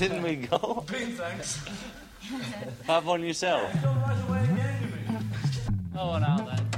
Didn't we go? Been, thanks. Have one yourself. Don't right away again, you mean? Oh, now then.